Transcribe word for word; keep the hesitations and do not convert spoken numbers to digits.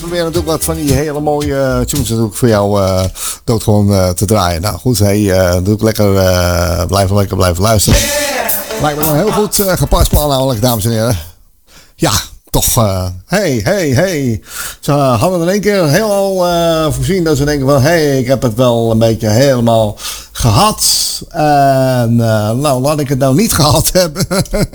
Weer natuurlijk wat van die hele mooie tunes natuurlijk voor jou uh, dood gewoon uh, te draaien. Nou goed, hey, uh, doe ik lekker, uh, blijven lekker blijven luisteren. Lijkt me wel heel goed uh, gepast plan namelijk, dames en heren. Ja, toch, uh, hey, hey, hey. Ze hadden in één keer helemaal uh, voorzien dat ze denken van, hey, ik heb het wel een beetje helemaal gehad. En uh, nou, laat ik het nou niet gehad hebben.